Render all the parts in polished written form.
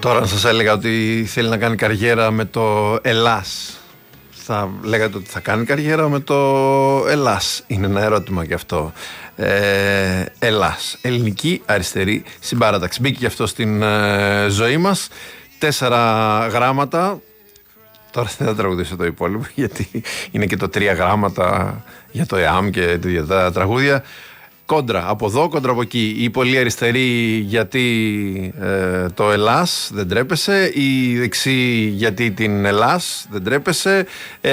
Τώρα αν σας έλεγα ότι θέλει να κάνει καριέρα με το Ελλάς, θα λέγατε ότι θα κάνει καριέρα με το Ελλάς? Είναι ένα ερώτημα και αυτό. Ελλάς, ελληνική αριστερή συμπαράταξη. Μπήκε και αυτό στην ζωή μας. 4 γράμματα. Τώρα δεν θα τραγουδήσω το υπόλοιπο, γιατί είναι και το 3 γράμματα για το ΕΑΜ και για τα τραγούδια. Κόντρα από εδώ, κόντρα από εκεί. Η πολύ αριστερή γιατί το Ελλάς δεν τρέπεσε, η δεξί γιατί την Ελλάς δεν τρέπεσε,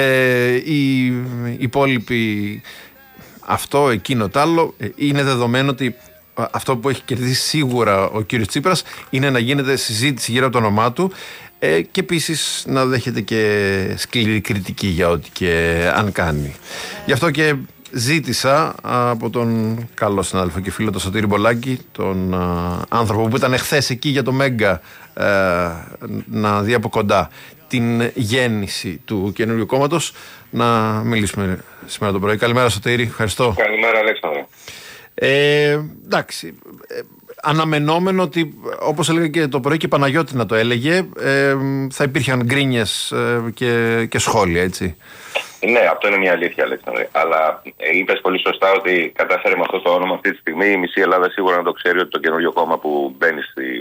οι υπόλοιποι αυτό, εκείνο, τ' άλλο. Είναι δεδομένο ότι αυτό που έχει κερδίσει σίγουρα ο κύριος Τσίπρας είναι να γίνεται συζήτηση γύρω από το όνομά του και επίσης να δέχεται και σκληρή κριτική για ό,τι και αν κάνει. Γι' αυτό και ζήτησα από τον καλό συνάδελφο και φίλο τον Σωτήρη Μπολάκη, τον άνθρωπο που ήταν εχθές εκεί για το Μέγκα, να δει από κοντά την γέννηση του καινούριου κόμματος, να μιλήσουμε σήμερα το πρωί. Καλημέρα Σωτήρη, ευχαριστώ. Καλημέρα Αλέξανδρε. Εντάξει, αναμενόμενο ότι, όπως έλεγε και το πρωί και η Παναγιώτη να το έλεγε, θα υπήρχαν γκρίνιες και σχόλια, έτσι. Ναι, αυτό είναι μια αλήθεια, Αλέξανδρε. Αλλά είπες πολύ σωστά ότι κατάφερε με αυτό το όνομα αυτή τη στιγμή η μισή Ελλάδα σίγουρα να το ξέρει ότι το καινούριο κόμμα που μπαίνει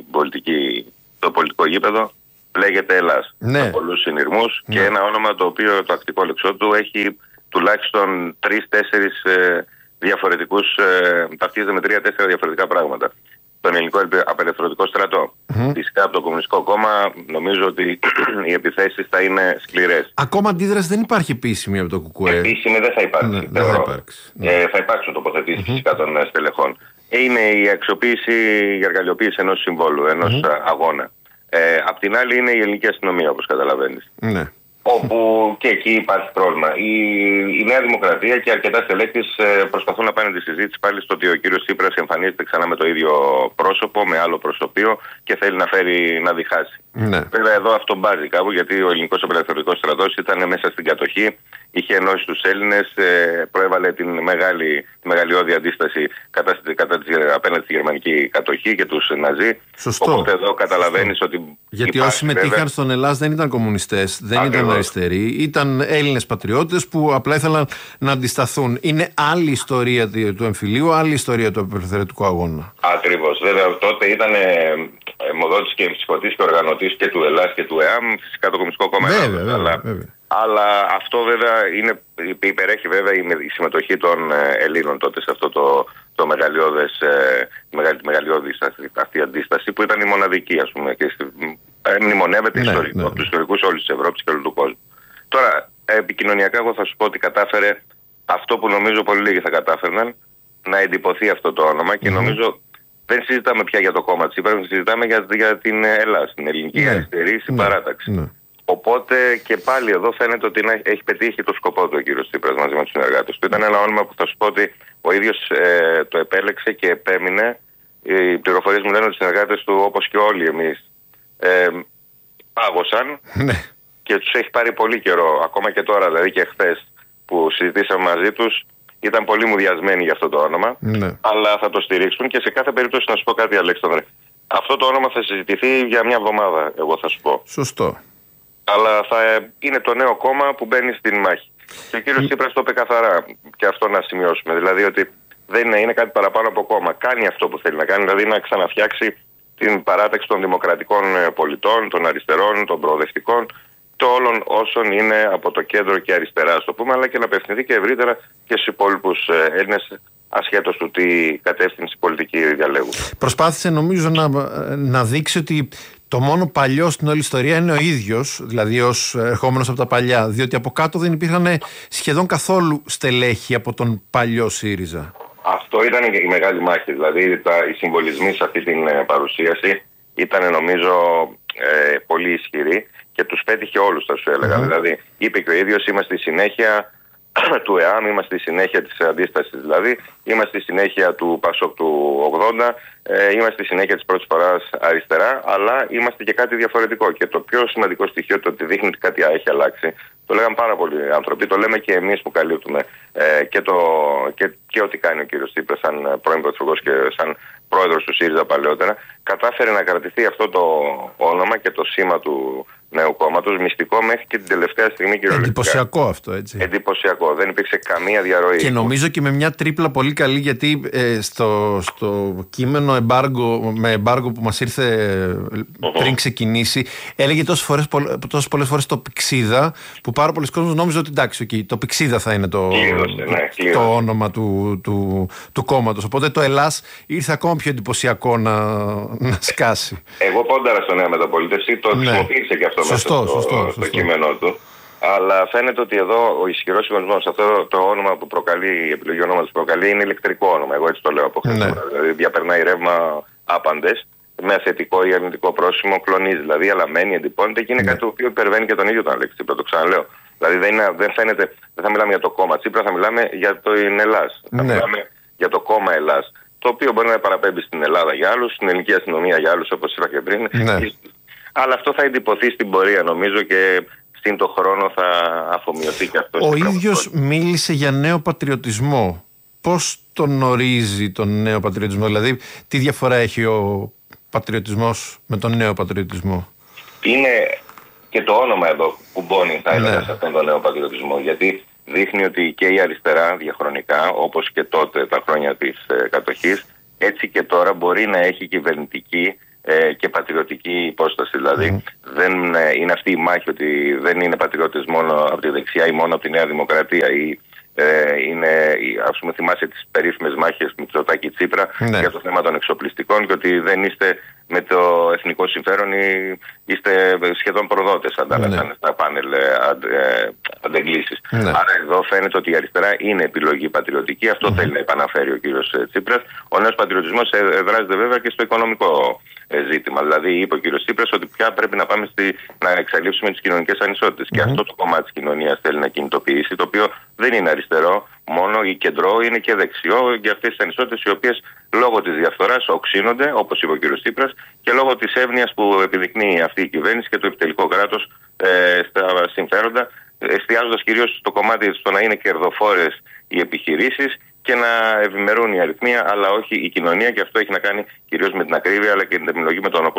στο πολιτικό γήπεδο λέγεται Ελλάς. Ναι. Με πολλούς συνειρμούς και ένα όνομα το οποίο το ακτικό λεξό του έχει τουλάχιστον 3-4 διαφορετικούς, ταυτίζεται με 3-4 διαφορετικά πράγματα. Τον ελληνικό απελευθερωτικό στρατό. Φυσικά από το Κομμουνιστικό Κόμμα νομίζω ότι οι επιθέσεις θα είναι σκληρές. Ακόμα αντίδραση δεν υπάρχει επίσημη από το ΚΚΕ. Επίσημη δεν θα υπάρξει. Ναι, δεν θα υπάρξει. Θα υπάρξουν τοποθετήσεις φυσικά των στελεχών. Είναι η αξιοποίηση, η εργαλειοποίηση ενός συμβόλου, ενός αγώνα. Απ' την άλλη είναι η ελληνική αστυνομία, όπως καταλαβαίνεις. Ναι. Όπου και εκεί υπάρχει πρόβλημα. Η Νέα Δημοκρατία και αρκετά στελέχη προσπαθούν να πάνε τη συζήτηση πάλι στο ότι ο κύριος Τσίπρας εμφανίζεται ξανά με το ίδιο πρόσωπο, με άλλο προσωπείο και θέλει να φέρει να διχάσει. Ναι. Βέβαια εδώ αυτό μπάζει κάπου, γιατί ο ελληνικός απελευθερωτικός στρατός ήταν μέσα στην κατοχή, είχε ενώσει τους Έλληνες, προέβαλε τη μεγαλειώδη αντίσταση απέναντι στη γερμανική κατοχή και τους Ναζί. Σωστό. Οπότε εδώ καταλαβαίνεις ότι. Γιατί όσοι συμμετείχαν στον Ελλάς δεν ήταν κομμουνιστές, δεν ήταν αριστεροί, ήταν Έλληνες πατριώτες που απλά ήθελαν να αντισταθούν. Είναι άλλη ιστορία του εμφυλίου, άλλη ιστορία του απελευθερωτικού αγώνα. Ακριβώς. Βέβαια τότε ήταν μοδότης και ψυχωτής και οργανωτής και του Ελλάς και του ΕΑΜ, φυσικά το Κομμουνιστικό Κόμμα. Βέβαια. Αλλά αυτό βέβαια υπερέχει βέβαια η συμμετοχή των Ελλήνων τότε σε αυτό το μεγαλειώδες, τη μεγαλειώδης αυτή αντίσταση που ήταν η μοναδική, ας πούμε, και μνημονεύεται από τους ιστορικούς όλης της Ευρώπης και όλου του κόσμου. Τώρα, επικοινωνιακά εγώ θα σου πω ότι κατάφερε αυτό που νομίζω πολύ λίγοι θα κατάφερναν, να εντυπωθεί αυτό το όνομα και νομίζω δεν συζητάμε πια για το κόμμα της Τσίπρας, συζητάμε για την Ελλάδα, την ελληνική αριστερή συμπαράταξη. Ναι. Οπότε και πάλι εδώ φαίνεται ότι έχει πετύχει το σκοπό του ο κύριος Τσίπρας μαζί με τους συνεργάτες του. Ήταν ένα όνομα που θα σου πω ότι ο ίδιος το επέλεξε και επέμεινε. Οι πληροφορίες μου λένε ότι οι συνεργάτες του, όπως και όλοι εμείς, πάγωσαν και τους έχει πάρει πολύ καιρό. Ακόμα και τώρα, δηλαδή και χθες που συζητήσαμε μαζί τους, ήταν πολύ μουδιασμένοι για αυτό το όνομα. Αλλά θα το στηρίξουν και σε κάθε περίπτωση να σου πω κάτι, Αλέξανδρε. Αυτό το όνομα θα συζητηθεί για μια εβδομάδα, εγώ θα σου πω. Σωστό. Αλλά θα είναι το νέο κόμμα που μπαίνει στην μάχη. Και ο κύριος Τσίπρας το είπε καθαρά, και αυτό να σημειώσουμε. Δηλαδή ότι δεν είναι κάτι παραπάνω από κόμμα. Κάνει αυτό που θέλει να κάνει, δηλαδή να ξαναφτιάξει την παράταξη των δημοκρατικών πολιτών, των αριστερών, των προοδευτικών, και όλων όσων είναι από το κέντρο και αριστερά, στο πούμε, αλλά και να απευθυνθεί και ευρύτερα και στους υπόλοιπους Έλληνες, ασχέτως του τι κατεύθυνση πολιτική διαλέγουν. Προσπάθησε νομίζω να δείξει ότι το μόνο παλιό στην όλη ιστορία είναι ο ίδιος, δηλαδή ως ερχόμενος από τα παλιά, διότι από κάτω δεν υπήρχαν σχεδόν καθόλου στελέχη από τον παλιό ΣΥΡΙΖΑ. Αυτό ήταν και η μεγάλη μάχη, δηλαδή οι συμβολισμοί σε αυτή την παρουσίαση ήταν νομίζω πολύ ισχυροί και τους πέτυχε όλους, θα σου έλεγα. Δηλαδή είπε και ο ίδιος, είμαστε στη συνέχεια του ΕΑΜ, είμαστε στη συνέχεια της αντίστασης, δηλαδή είμαστε στη συνέχεια του ΠΑΣΟΚ του 80, είμαστε στη συνέχεια της πρώτης φοράς αριστερά, αλλά είμαστε και κάτι διαφορετικό. Και το πιο σημαντικό στοιχείο, το ότι δείχνει ότι κάτι έχει αλλάξει, το λέγανε πάρα πολλοί άνθρωποι, το λέμε και εμείς που καλύπτουμε και ό,τι κάνει ο κύριος Τσίπρας σαν πρώην πρωθυπουργός και σαν πρόεδρος του ΣΥΡΙΖΑ παλαιότερα, κατάφερε να κρατηθεί αυτό το όνομα και το σήμα του νέου κόμματος μυστικό μέχρι και την τελευταία στιγμή κυριολεκτικά. Εντυπωσιακό αυτό, έτσι. Εντυπωσιακό. Δεν υπήρξε καμία διαρροή. Και νομίζω και με μια τρίπλα πολύ καλή, γιατί στο κείμενο με εμπάργο που μας ήρθε πριν ξεκινήσει, έλεγε τόσες πολλές φορές το Πηξίδα, που πάρα πολλοί κόσμος νόμιζε ότι εντάξει, το Πηξίδα θα είναι το όνομα του κόμματος. Οπότε το Ελλάς ήρθε ακόμα πιο εντυπωσιακό να σκάσει. Εγώ πόνταρα στο Νέα Μεταπολίτευση, το χρησιμοποίησε και αυτό μέσα στο κείμενο του. Αλλά φαίνεται ότι εδώ ο ισχυρός συγχρονισμός, αυτό το όνομα που προκαλεί, η επιλογή ονόματος που προκαλεί, είναι ηλεκτρικό όνομα. Εγώ έτσι το λέω από χθες. Δηλαδή διαπερνάει ρεύμα άπαντες, με θετικό ή αρνητικό πρόσημο, κλονίζει δηλαδή, αλλά μένει, εντυπώνεται και είναι κάτι το οποίο υπερβαίνει και τον ίδιο τον Αλέξη Τσίπρα. Το ξαναλέω. Δηλαδή δεν θα μιλάμε για το κόμμα Τσίπρα, θα μιλάμε για την Ελλάς. Θα μιλάμε για το κόμμα Ελλάς. Το οποίο μπορεί να παραπέμπει στην Ελλάδα για άλλους, στην ελληνική αστυνομία για άλλους, όπως είπα και πριν. Αλλά αυτό θα εντυπωθεί στην πορεία, νομίζω, και στην το χρόνο θα αφομοιωθεί και αυτό. Ο ίδιος μίλησε για νέο πατριωτισμό. Πώς τον ορίζει τον νέο πατριωτισμό, δηλαδή τι διαφορά έχει ο πατριωτισμός με τον νέο πατριωτισμό? Είναι και το όνομα εδώ που μπώνει, θα έλεγα, σε αυτόν τον νέο πατριωτισμό, γιατί δείχνει ότι και η αριστερά διαχρονικά, όπως και τότε τα χρόνια της κατοχής, έτσι και τώρα μπορεί να έχει κυβερνητική και πατριωτική υπόσταση. Δηλαδή δεν είναι αυτή η μάχη ότι δεν είναι πατριώτες μόνο από τη δεξιά ή μόνο από τη Νέα Δημοκρατία, ή ας πούμε, θυμάσαι τις περίφημες μάχες Μητσοτάκη Τσίπρα για το θέμα των εξοπλιστικών, και ότι δεν είστε με το εθνικό συμφέρον ή είστε σχεδόν προδότες, αντάλλασαν στα πάνελ αντεγκλήσεις. Άρα εδώ φαίνεται ότι η αριστερά είναι επιλογή πατριωτική. Αυτό θέλει να επαναφέρει ο κύριος Τσίπρας. Ο νέος πατριωτισμός εδράζεται βέβαια και στο οικονομικό ζήτημα. Δηλαδή είπε ο κύριος Τσίπρας ότι πια πρέπει να πάμε να εξαλείψουμε τις κοινωνικές ανισότητες. Και αυτό το κομμάτι της κοινωνίας θέλει να κινητοποιήσει, το οποίο δεν είναι αριστερό μόνο ή κεντρό, είναι και δεξιό, για αυτές τις ανισότητες οι οποίες λόγω της διαφθοράς οξύνονται, όπως είπε ο κ. Τσίπρας, και λόγω της εύνοιας που επιδεικνύει αυτή η κυβέρνηση και το επιτελικό κράτος στα συμφέροντα, εστιάζοντας κυρίως στο κομμάτι στο να είναι κερδοφόρες οι επιχειρήσεις και να ευημερούν οι αριθμοί, αλλά όχι η κοινωνία, και αυτό έχει να κάνει κυρίως με την ακρίβεια αλλά και την επιλογή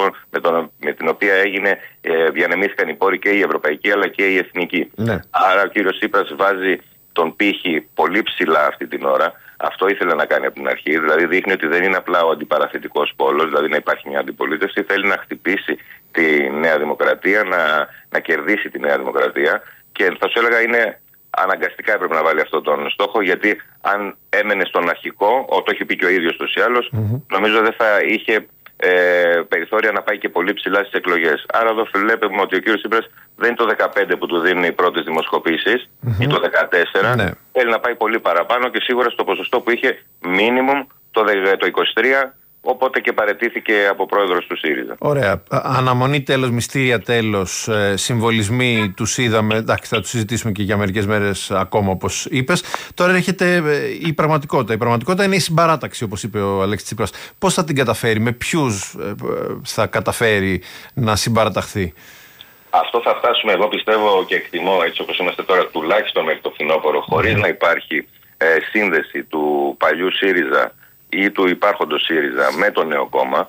με την οποία διανεμήθηκαν οι πόροι και οι ευρωπαϊκοί αλλά και οι εθνικοί. Άρα ο κ. Τσίπρας βάζει τον πύχη πολύ ψηλά αυτή την ώρα. Αυτό ήθελε να κάνει από την αρχή. Δηλαδή δείχνει ότι δεν είναι απλά ο αντιπαραθετικός πόλος, δηλαδή να υπάρχει μια αντιπολίτευση. Θέλει να χτυπήσει τη Νέα Δημοκρατία, να κερδίσει τη Νέα Δημοκρατία. Και θα σου έλεγα είναι αναγκαστικά έπρεπε να βάλει αυτόν τον στόχο, γιατί αν έμενε στον αρχικό, το έχει πει και ο ίδιος τους ή άλλως, νομίζω δεν θα είχε περιθώρια να πάει και πολύ ψηλά στις εκλογές. Άρα εδώ βλέπουμε ότι ο κ. Τσίπρας δεν είναι το 15 που του δίνουν οι πρώτες δημοσκοπήσεις ή το 14, θέλει να πάει πολύ παραπάνω, και σίγουρα στο ποσοστό που είχε minimum το 23, οπότε και παραιτήθηκε από πρόεδρος του ΣΥΡΙΖΑ. Ωραία. Αναμονή τέλος, μυστήρια τέλος, συμβολισμοί τους είδαμε. Εντάξει, θα τους συζητήσουμε και για μερικές μέρες ακόμα, όπως είπες. Τώρα έρχεται η πραγματικότητα. Η πραγματικότητα είναι η συμπαράταξη, όπως είπε ο Αλέξης Τσίπρας. Πώς θα την καταφέρει, με ποιους θα καταφέρει να συμπαραταχθεί? Αυτό θα φτάσουμε, εγώ πιστεύω και εκτιμώ, έτσι όπως είμαστε τώρα, τουλάχιστον μέχρι το φθινόπωρο, χωρίς να υπάρχει σύνδεση του παλιού ΣΥΡΙΖΑ ή του υπάρχοντος ΣΥΡΙΖΑ με το νέο κόμμα.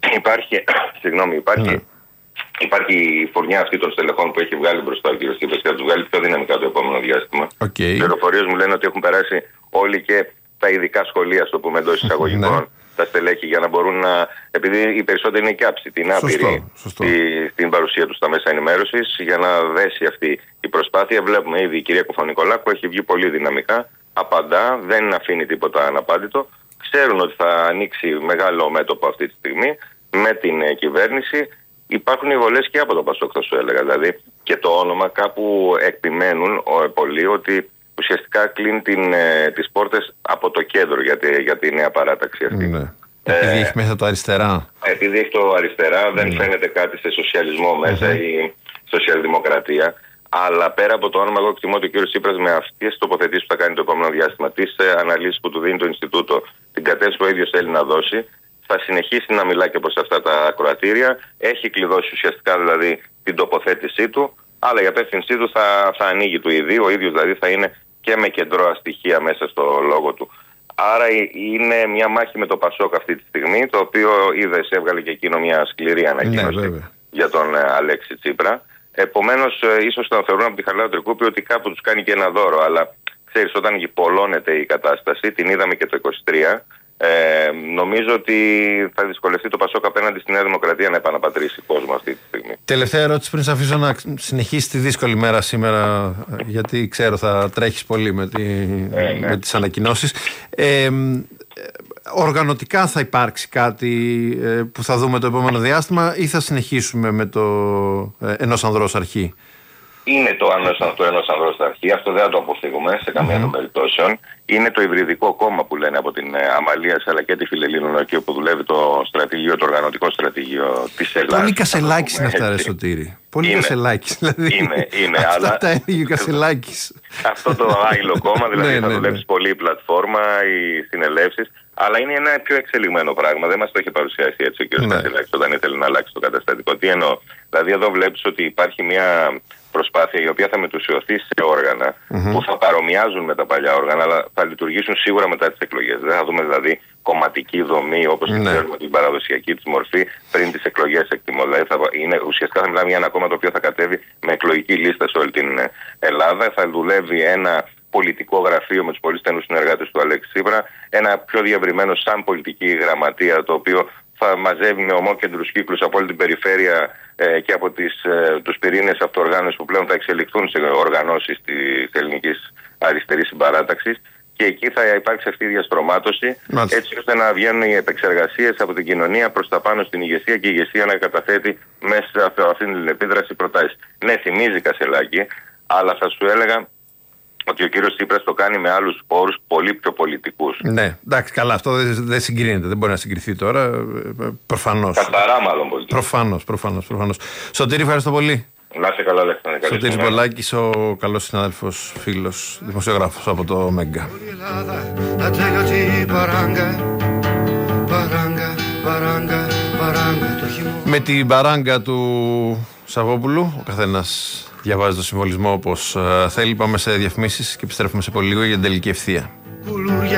Υπάρχει η φουρνιά αυτή των στελεχών που έχει βγάλει μπροστά ο κ. Τσίπρας και θα τους βγάλει πιο δυναμικά το επόμενο διάστημα. Οι πληροφορίες μου λένε ότι έχουν περάσει όλοι και τα ειδικά σχολεία, στο πούμε εντός εισαγωγικών, τα στελέχη, για να μπορούν να. Επειδή οι περισσότεροι είναι και άψητοι, είναι άπειροι στην παρουσία τους στα μέσα ενημέρωσης, για να δέσει αυτή η προσπάθεια. Βλέπουμε ήδη η κυρία Κοφωνικολάκου έχει βγει πολύ δυναμικά, απαντά, δεν αφήνει τίποτα αναπάντητο. Ξέρουν ότι θα ανοίξει μεγάλο μέτωπο αυτή τη στιγμή με την κυβέρνηση. Υπάρχουν οι βολές και από το ΠΑΣΟΚ, θα σου έλεγα. Δηλαδή και το όνομα κάπου επιμένουν πολλοί ότι ουσιαστικά κλείνει τις πόρτες από το κέντρο για τη νέα παράταξη αυτή. Επειδή έχει μέσα το αριστερά. Επειδή έχει το αριστερά, δεν φαίνεται κάτι σε σοσιαλισμό μέσα ή σοσιαλδημοκρατία. Αλλά πέρα από το όνομα, εγώ εκτιμώ ότι ο κ. Τσίπρας με αυτές τις τοποθετήσεις που θα κάνει το επόμενο διάστημα, τις αναλύσεις που του δίνει το Ινστιτούτο, την κατεύθυνση που ο ίδιος θέλει να δώσει, θα συνεχίσει να μιλά και προς αυτά τα ακροατήρια. Έχει κλειδώσει ουσιαστικά δηλαδή την τοποθέτησή του, αλλά η απεύθυνσή του θα ανοίγει του ιδίου. Ο ίδιος δηλαδή θα είναι και με κεντρώα στοιχεία μέσα στο λόγο του. Άρα είναι μια μάχη με το Πασόκ αυτή τη στιγμή, το οποίο είδες έβγαλε και εκείνο μια σκληρή ανακοίνωση για τον Αλέξη Τσίπρα. Επομένως, ίσως τον θεωρούν από τη Χαριλάου Τρικούπη ότι κάπου τους κάνει και ένα δώρο. Αλλά ξέρεις, όταν γυπολώνεται η κατάσταση, την είδαμε και το 23, νομίζω ότι θα δυσκολευτεί το Πασόκ απέναντι στη Νέα Δημοκρατία να επαναπατρίσει κόσμο αυτή τη στιγμή. Τελευταία ερώτηση πριν σε αφήσω να συνεχίσει τη δύσκολη μέρα σήμερα, γιατί ξέρω θα τρέχεις πολύ με τις ανακοινώσεις. Οργανωτικά θα υπάρξει κάτι που θα δούμε το επόμενο διάστημα ή θα συνεχίσουμε με το ενός ανδρός αρχή? Είναι το ενός ανδρός αρχή, αυτό δεν θα το αποφύγουμε σε καμία των περιπτώσεων. Είναι το υβριδικό κόμμα που λένε από την Αμαλία αλλά και τη Φιλελλήνων, που δουλεύει το στρατηγείο, το οργανωτικό στρατηγείο της Ελλάδας. Πολύ Κασελάκης είναι αυτά, ρε Σωτήρη. Πολύ Κασελάκης. Δηλαδή, είναι, αυτά αλλά τα έλεγε ο Κασελάκης. Αυτό το άειλο κόμμα, δηλαδή θα δουλέψει πολύ η πλατφόρμα, οι συνελεύσεις. Αλλά είναι ένα πιο εξελιγμένο πράγμα. Δεν μας το έχει παρουσιάσει έτσι ο κ. Κασελάκης όταν ήθελε να αλλάξει το καταστατικό. Τι εννοώ? Δηλαδή, εδώ βλέπεις ότι υπάρχει μια προσπάθεια η οποία θα μετουσιωθεί σε όργανα που θα παρομοιάζουν με τα παλιά όργανα, αλλά θα λειτουργήσουν σίγουρα μετά τις εκλογές. Δεν θα δούμε δηλαδή κομματική δομή όπως ξέρουμε την παραδοσιακή της μορφή πριν τις εκλογές, εκτιμώ. Δηλαδή, ουσιαστικά θα μιλάμε για ένα κόμμα το οποίο θα κατέβει με εκλογική λίστα σε όλη την Ελλάδα. Θα δουλεύει ένα πολιτικό γραφείο με τους πολύ στενούς συνεργάτες του Αλέξη Τσίπρα, ένα πιο διευρυμένο σαν πολιτική γραμματεία, το οποίο θα μαζεύει με ομόκεντρους κύκλους από όλη την περιφέρεια και από τους πυρήνες αυτοοργάνωσης που πλέον θα εξελιχθούν σε οργανώσεις της ελληνικής αριστερής συμπαράταξης, και εκεί θα υπάρξει αυτή η διαστρωμάτωση, έτσι ώστε να βγαίνουν οι επεξεργασίες από την κοινωνία προς τα πάνω στην ηγεσία και η ηγεσία να καταθέτει μέσα από αυτήν την επίδραση προτάσεις. Ναι, θυμίζει Κασελάκη, αλλά θα σου έλεγα ότι ο κύριος Τσίπρας το κάνει με άλλους όρους πολύ πιο πολιτικούς. Ναι, εντάξει, καλά, αυτό δεν συγκρίνεται, δεν μπορεί να συγκριθεί τώρα, προφανώς. Καθαρά μάλλον πολιτικός. Προφανώς. Σωτήρη, ευχαριστώ πολύ. Να είσαι καλά, Αλέξανδρε. Σωτήρης Μπολάκης, ο καλός συνάδελφος, φίλος, δημοσιογράφος από το Μέγκα. Με την παράγκα του Σαββόπουλου, ο καθένας διαβάζει το συμβολισμό όπως θέλει. Πάμε σε διαφημίσεις και επιστρέφουμε σε πολύ λίγο για την τελική ευθεία.